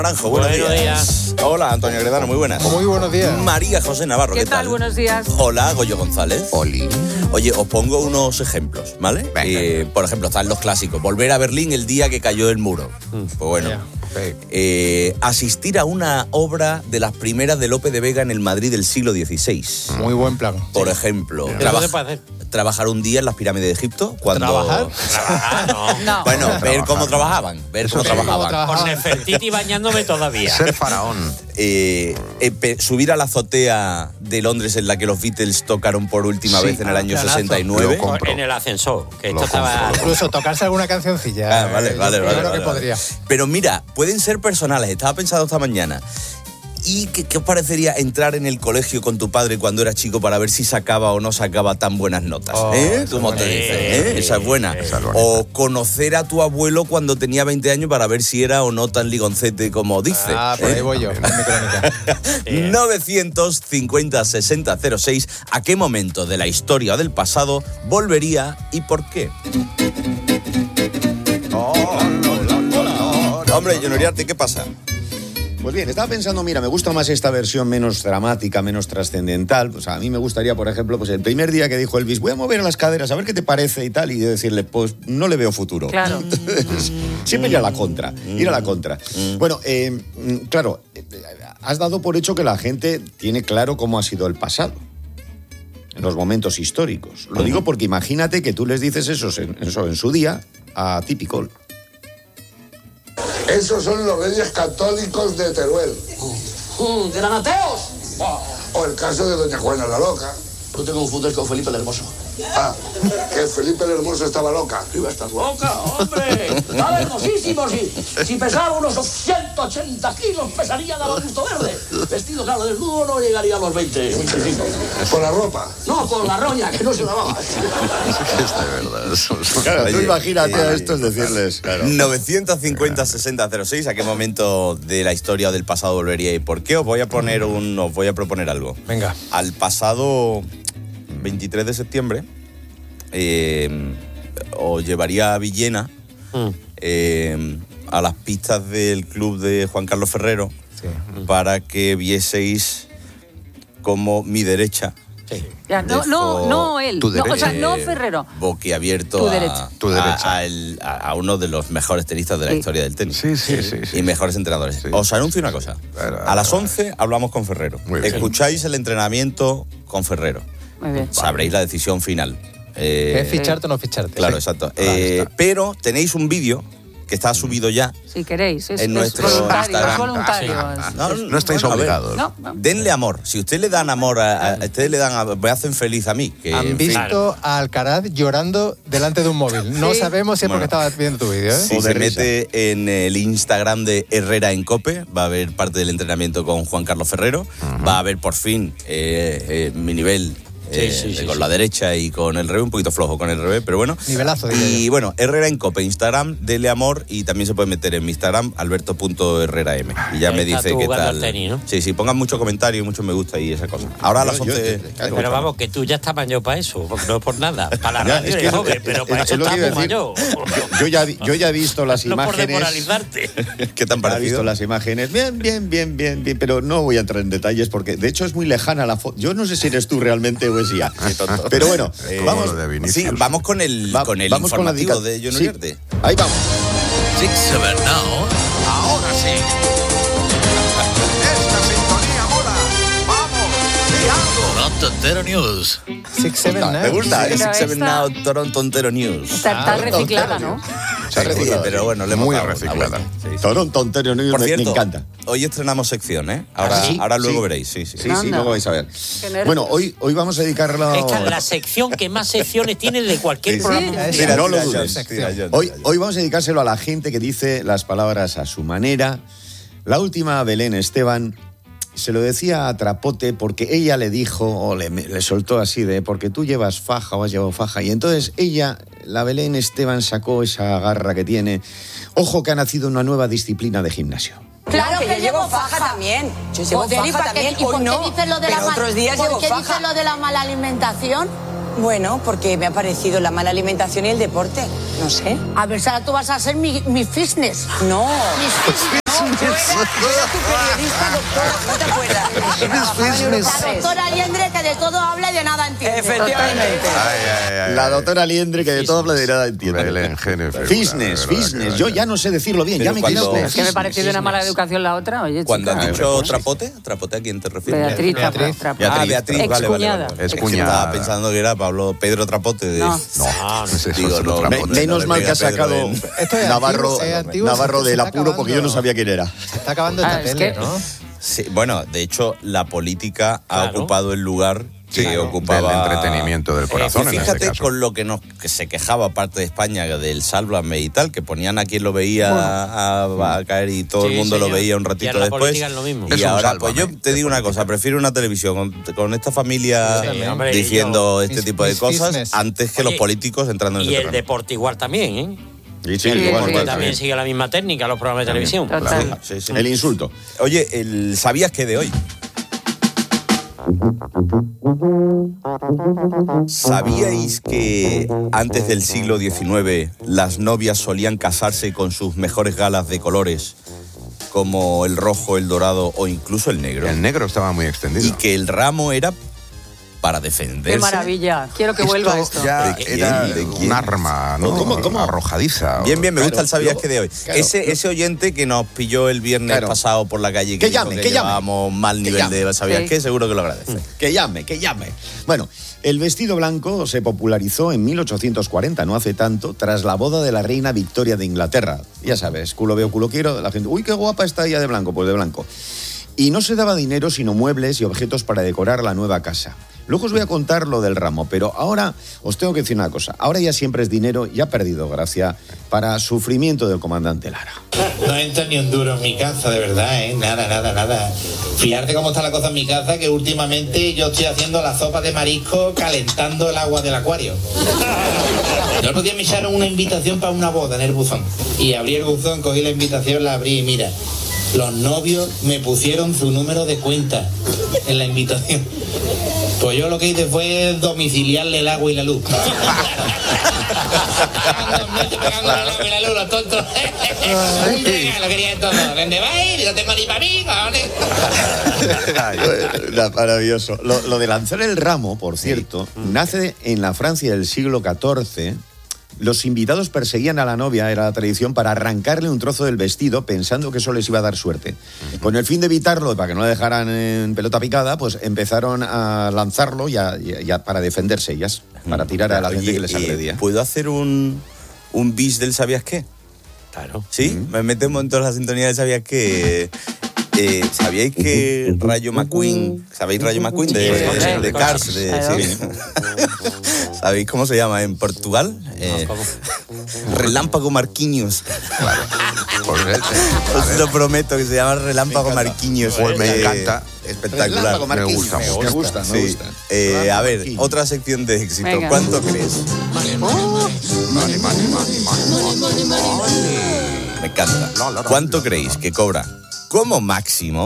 Naranjo, buenos días. Hola, Antonio Gredano, muy buenas. Muy buenos días. María José Navarro, ¿qué tal? Buenos días. Hola, Goyo González. Oli. Oye, os pongo unos ejemplos, ¿vale? Por ejemplo, están los clásicos. Volver a Berlín el día que cayó el muro. Pues bueno. Asistir a una obra de las primeras de Lope de Vega en el Madrid del siglo XVI. Muy buen plan. Por ejemplo, trabajar un día en las pirámides de Egipto. ¿Trabajar? No. Bueno, ver cómo trabajaban. Con Nefertiti bañándome todavía. Ser faraón. Subir a la azotea de Londres en la que los Beatles tocaron por última vez en el año 69. En el ascensor. Que esto estaba... Incluso tocarse alguna cancioncilla. Vale. Claro que podría. Pero mira, pueden ser personales. Estaba pensando esta mañana. ¿Y qué os parecería entrar en el colegio con tu padre cuando eras chico para ver si sacaba o no sacaba tan buenas notas? ¿Cómo te dices? Esa es buena. O conocer a tu abuelo cuando tenía 20 años para ver si era o no tan ligoncete como dice. Por ahí voy yo, en mi crónica. 950-6006. ¿A qué momento de la historia o del pasado volvería y por qué? Hombre, John Uriarte, ¿qué pasa? Pues bien, estaba pensando, mira, me gusta más esta versión menos dramática, menos trascendental. Pues a mí me gustaría, por ejemplo, pues el primer día que dijo Elvis, voy a mover las caderas, a ver qué te parece y tal, y decirle, pues no le veo futuro. Claro. Entonces, siempre ir a la contra. Bueno, claro, has dado por hecho que la gente tiene claro cómo ha sido el pasado, en los momentos históricos. Lo digo porque imagínate que tú les dices eso en su día a Típico. Esos son los Reyes Católicos de Teruel. ¡Granateos! O el caso de Doña Juana la Loca. No te confundes con Felipe el Hermoso. Que Felipe el Hermoso estaba loca. Iba a estar loca, hombre. Estaba hermosísimo, sí. Si pesaba unos 180 kilos, pesaría de gusto verde. Vestido, claro, desnudo no llegaría a los 20, 25. ¿Con la ropa? No, con la roña, que no se lavaba. Es verdad. Claro, tú imagínate a estos decirles, claro. 950-6006, ¿a qué momento de la historia o del pasado volvería y por qué? Os voy a proponer algo. Venga. Al pasado 23 de septiembre os llevaría a Villena a las pistas del club de Juan Carlos Ferrero para que vieseis como mi derecha. Sí. Ya, no él. No Ferrero. Boquiabierto Tu derecha. A uno de los mejores tenistas de la historia del tenis. Sí. Y mejores entrenadores. Sí. Os anuncio una cosa. A las 11 hablamos con Ferrero. Escucháis el entrenamiento con Ferrero. Muy bien. Sabréis la decisión final. ¿Es ficharte o no ficharte? Claro, exacto. Pero tenéis un vídeo que está subido ya. Si queréis, es nuestro voluntario. Instagram. Es voluntario. No estáis obligados. No. Denle amor. Si ustedes le dan amor, ustedes le dan, me hacen feliz a mí. Que, Han visto a Alcaraz llorando delante de un móvil. No sabemos si es porque estaba viendo tu vídeo. Si se mete en el Instagram de Herrera en Cope, va a ver parte del entrenamiento con Juan Carlos Ferrero. Va a ver por fin mi nivel. Con la derecha y con el revés, un poquito flojo con el revés, pero bueno. Nivelazo, y bueno, Herrera en Cope, Instagram, dele amor y también se puede meter en mi Instagram, alberto.herreram. Y ya me dice qué tal. Tenis, ¿no? Sí, pongan muchos comentarios, mucho me gusta y esa cosa. Ahora a las 11. Pero vamos, que tú ya estás mayor para eso, no es por nada. Para la radio eres joven, pero para eso estás muy mayor. Yo ya he visto las no imágenes. por desmoralizarte. ¿Qué tan He parecido? visto las imágenes. Bien, pero no voy a entrar en detalles porque de hecho es muy lejana la foto. Yo no sé si eres tú realmente o es ya. Pero bueno, vamos con el informativo de John Uriarte. Ahí vamos. 6-7 now. Ahora sí. Esta sintonía mola. Vamos, di algo. Toronto Ontero News. 6-7 Now. Me gusta, Pero 6-7 Now, Toronto Ontero News. Está reciclada, ¿no? Sí, pero bueno, le hemos muy dado la reciclada. vuelta. Sí. Toronto Ontero News. Por cierto, me encanta. Hoy estrenamos sección, ¿eh? Ahora luego veréis. Sí. Sí, luego vais a ver. Bueno, hoy vamos a dedicarlo. Esta es la sección que más secciones tiene de cualquier programa. Mira, no lo dudes. Hoy vamos a dedicárselo a la gente que dice las palabras a su manera. La última, Belén Esteban, se lo decía a Trapote porque ella le dijo, o le soltó así de, porque tú llevas faja o has llevado faja. Y entonces ella, la Belén Esteban, sacó esa garra que tiene. Ojo que ha nacido una nueva disciplina de gimnasio. Claro que yo llevo faja también. Yo llevo faja también. ¿Y por qué dices lo de pero otros días llevo faja. ¿Por qué dices lo de la mala alimentación? Bueno, porque me ha parecido la mala alimentación y el deporte. No sé. A ver, Sara, tú vas a ser mi fitness. No. Mis fitness. tu periodista, doctora, ¿no te acuerdas? La doctora Liendre que de todo habla y de nada entiende. Efectivamente. La doctora Liendre que de todo habla y de nada entiende. Belén Jennifer. Business. Yo ya no sé decirlo bien, ya me quedo. Es que me pareció de una mala educación la otra. Oye, cuando has dicho trapote, ¿a quién te refieres? Beatriz. Beatriz, vale. Es cuñada. Estaba pensando que era Pedro Trapote. No, menos mal que ha sacado Navarro del apuro porque yo no sabía quién era. Se está acabando esta tele, ¿no? Sí, bueno, de hecho, la política ha ocupado el lugar que ocupaba del entretenimiento del corazón. Fíjate en este caso. con lo que se quejaba parte de España del Sálvame y tal, que ponían a quien lo veía a caer y todo el mundo lo veía un ratito después. Y ahora, pues yo te digo una cosa, prefiero una televisión con esta familia diciendo este tipo de cosas antes que los políticos entrando en ese terreno. Y el deporte igual también, ¿eh? Sí, igual también sigue la misma técnica los programas de televisión. Claro. Sí. El insulto. Oye, ¿sabías qué de hoy? ¿Sabíais que antes del siglo XIX las novias solían casarse con sus mejores galas de colores, como el rojo, el dorado o incluso el negro? El negro estaba muy extendido. Y que el ramo era para defenderse. ¡Qué maravilla! Quiero que vuelva esto. Ya era un arma, ¿no? ¿Cómo? Arrojadiza. Bien, me gusta el ¿sabías qué de hoy? Claro. Ese oyente que nos pilló el viernes pasado por la calle, que llevábamos mal nivel de ¿sabías qué? Seguro que lo agradece. Que llame. Bueno, el vestido blanco se popularizó en 1840, no hace tanto, tras la boda de la reina Victoria de Inglaterra. Ya sabes, culo veo, culo quiero, la gente, uy, qué guapa está ella de blanco, pues de blanco. Y no se daba dinero, sino muebles y objetos para decorar la nueva casa. Luego os voy a contar lo del ramo, pero ahora os tengo que decir una cosa. Ahora ya siempre es dinero y ha perdido gracia para sufrimiento del comandante Lara. No entra ni un duro en mi casa, de verdad, ¿eh? Nada. Fíjate cómo está la cosa en mi casa, que últimamente yo estoy haciendo la sopa de marisco calentando el agua del acuario. El otro día me echaron una invitación para una boda en el buzón. Y abrí el buzón, cogí la invitación, la abrí y mira, los novios me pusieron su número de cuenta en la invitación. Pues yo lo que hice fue domiciliarle el agua y la luz. Pegando el agua y la luz, los tontos. Lo quería todo. ¿Dónde vais? No tengo ni para mí, cojones. Maravilloso. Lo de lanzar el ramo, por cierto, nace en la Francia del siglo XIV. Los invitados perseguían a la novia, era la tradición, para arrancarle un trozo del vestido pensando que eso les iba a dar suerte. Con el fin de evitarlo, para que no la dejaran en pelota picada, pues empezaron a lanzarlo ya para defenderse ellas, para tirar a la gente que les agredía. ¿Puedo hacer un bis del ¿sabías qué? Claro. ¿Sí? Me metemos en todas las sintonías del ¿sabías qué? ¿Sabíais que Rayo McQueen, ¿sabéis Rayo McQueen de Cars? ¿Sabéis cómo se llama en Portugal? Relámpago Marquinhos. Claro. Os lo prometo que se llama Relámpago Marquinhos. Pues me encanta. Espectacular. Me gusta. Sí. A ver, otra sección de éxito. Venga. ¿Cuánto crees? Me encanta. ¿Cuánto creéis que cobra como máximo,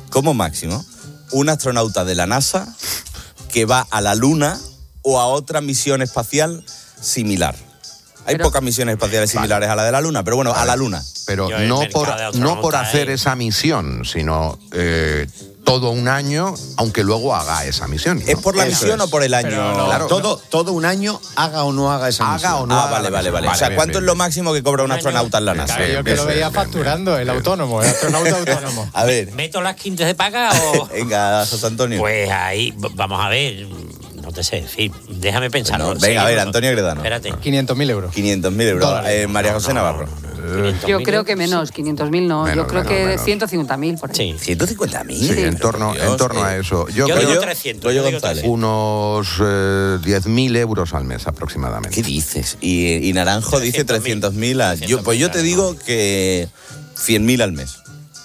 un astronauta de la NASA que va a la Luna o a otra misión espacial similar? Hay pocas misiones espaciales similares a la de la Luna, pero bueno, a la Luna. Pero no por hacer esa misión, sino todo un año, aunque luego haga esa misión, ¿no? ¿Es por la misión o por el año? Claro, todo un año, haga o no haga esa misión. Vale. O sea, ¿cuánto es lo máximo que cobra un astronauta en la NASA? Yo que lo veía facturando, el astronauta autónomo. A ver. ¿Meto las quintas de paga o...? Venga, José Antonio. Pues ahí, vamos a ver... No te sé, en fin, déjame pensar. Bueno, venga, a ver, Antonio Gredano. Espérate. 500.000 euros. 500.000 euros. María José Navarro. Yo creo que menos, 500.000 no. Yo creo que 150.000 por ahí. Sí. ¿150.000? Sí, en torno a eso. Yo digo 300. Unos 10.000 euros al mes aproximadamente. ¿Qué dices? Y Naranjo dice 300.000. Pues yo te digo que 100.000 al mes.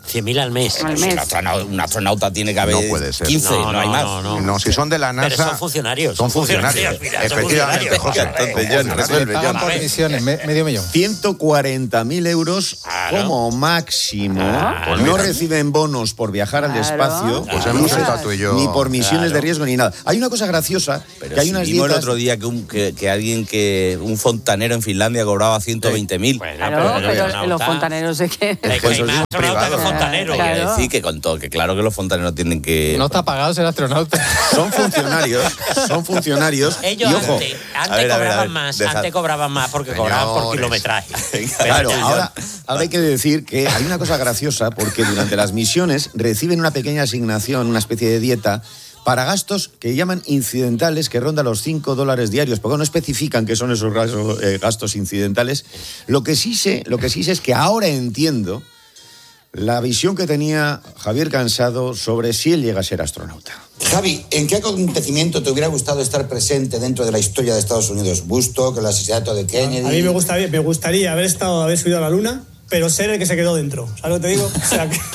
100.000 al mes. Un astronauta tiene que haber no puede ser. 15, no hay más. No, si son de la NASA... Pero son funcionarios. Son funcionarios. Efectivamente, José. Le pagan por misiones, medio millón. 140.000 euros como máximo. Pues no reciben bonos por viajar al espacio. Pues hemos estado tú y yo. Ni por misiones de riesgo ni nada. Hay una cosa graciosa, pero que hay unas dietas... el otro día que un fontanero en Finlandia cobraba 120.000. Pero los fontaneros es que... Pues hay más astronautas que fontaneros. Quiere decir que claro que los fontaneros tienen que... No está pagado ser astronauta. Son funcionarios. Ellos y ojo, antes cobraban más porque cobraban por kilometraje. Claro, ahora hay que decir que hay una cosa graciosa porque durante las misiones reciben una pequeña asignación, una especie de dieta, para gastos que llaman incidentales, que rondan los $5 diarios, porque no especifican qué son esos gastos incidentales. Lo que sí sé es que ahora entiendo la visión que tenía Javier Cansado sobre si él llega a ser astronauta. Javi, ¿en qué acontecimiento te hubiera gustado estar presente dentro de la historia de Estados Unidos? ¿Woodstock, el asesinato de Kennedy? A mí me gustaría haber subido a la luna, pero ser el que se quedó dentro. ¿Sabes lo que te digo? O sea que...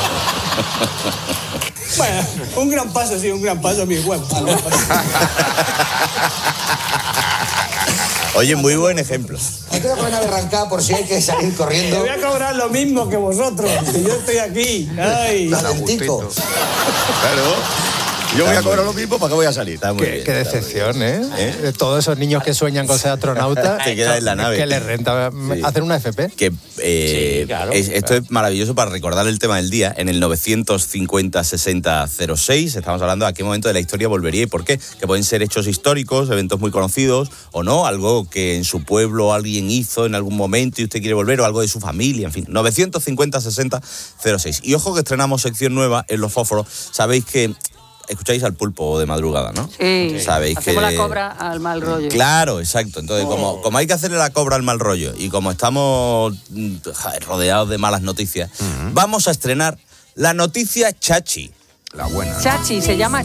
Bueno, un gran paso, mi web. Oye, muy buen ejemplo. Hay que poner a arrancar por si hay que salir corriendo. Te voy a cobrar lo mismo que vosotros, que yo estoy aquí. Ay, Claro. Yo voy a cobrar lo mismo, ¿para qué voy a salir? Qué decepción, ¿eh? De todos esos niños que sueñan con ser astronauta. Te quedas en la nave. Que les renta hacer una FP. Esto es maravilloso para recordar el tema del día. En el 950-60-06 estamos hablando de a qué momento de la historia volvería y por qué. Que pueden ser hechos históricos, eventos muy conocidos o no, algo que en su pueblo alguien hizo en algún momento y usted quiere volver, o algo de su familia, en fin. 950-60-06. Y ojo que estrenamos sección nueva en Los Fósforos. Sabéis que escucháis al Pulpo de madrugada, ¿no? Sí. Sabéis Hacemos que... la cobra al mal rollo. Claro, exacto. Entonces, como hay que hacerle la cobra al mal rollo y como estamos rodeados de malas noticias, vamos a estrenar la noticia Chachi. La buena. Chachi, se llama